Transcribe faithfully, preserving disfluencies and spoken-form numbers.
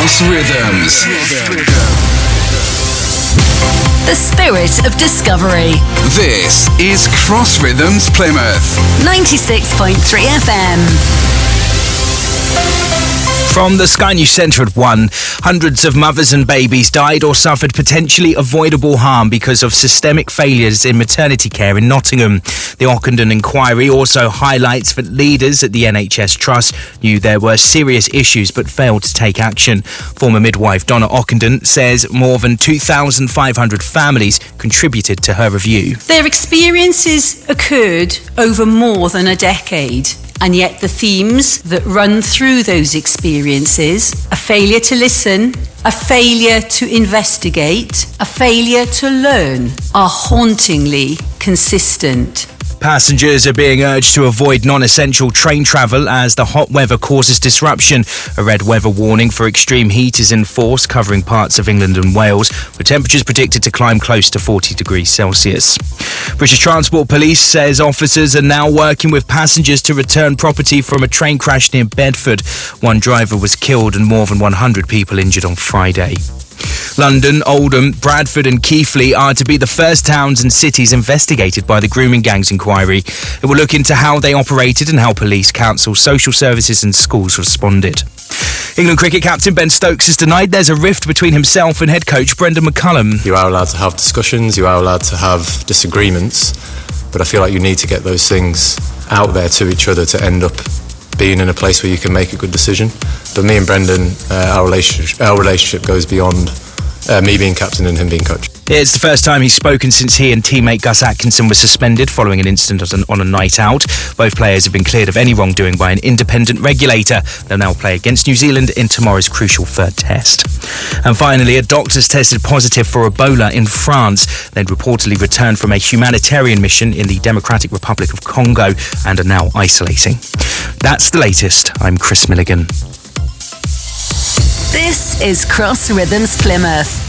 Cross Rhythms. The spirit of discovery. This is Cross Rhythms Plymouth. ninety-six point three F M. From the Sky News Centre at one, hundreds of mothers and babies died or suffered potentially avoidable harm because of systemic failures in maternity care in Nottingham. The Ockenden inquiry also highlights that leaders at the N H S Trust knew there were serious issues but failed to take action. Former midwife Donna Ockenden says more than two thousand five hundred families contributed to her review. Their experiences occurred over more than a decade. And yet the themes that run through those experiences, a failure to listen, a failure to investigate, a failure to learn, are hauntingly consistent. Passengers are being urged to avoid non-essential train travel as the hot weather causes disruption. A red weather warning for extreme heat is in force, covering parts of England and Wales, with temperatures predicted to climb close to forty degrees Celsius. British Transport Police says officers are now working with passengers to return property from a train crash near Bedford. One driver was killed and more than one hundred people injured on Friday. London, Oldham, Bradford and Keighley are to be the first towns and cities investigated by the Grooming Gangs inquiry. It will look into how they operated and how police, council, social services and schools responded. England cricket captain Ben Stokes has denied there's a rift between himself and head coach Brendan McCullum. You are allowed to have discussions, you are allowed to have disagreements, but I feel like you need to get those things out there to each other to end up being in a place where you can make a good decision. But me and Brendan, uh, our relationship, our relationship goes beyond uh, me being captain and him being coach. It's the first time he's spoken since he and teammate Gus Atkinson were suspended following an incident on, on a night out. Both players have been cleared of any wrongdoing by an independent regulator. They'll now play against New Zealand in tomorrow's crucial third test. And finally, a doctor's tested positive for Ebola in France. They'd reportedly returned from a humanitarian mission in the Democratic Republic of Congo and are now isolating. That's the latest. I'm Chris Milligan. This is Cross Rhythms Plymouth.